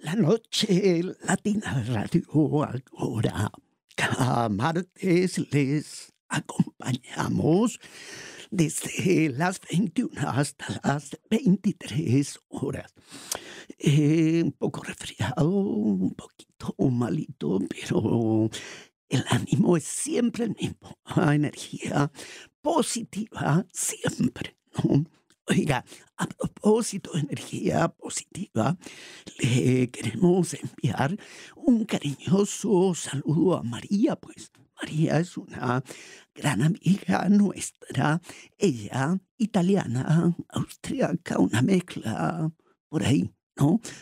la noche latina de Radio Agora. Cada martes les acompañamos desde las 21 hasta las 23 horas. Un poco resfriado, un poquito malito, pero el ánimo es siempre el mismo. Energía positiva siempre, ¿no? Oiga, a propósito de energía positiva, le queremos enviar un cariñoso saludo a María, pues María es una gran amiga nuestra, ella italiana, austriaca, una mezcla por ahí, ¿no?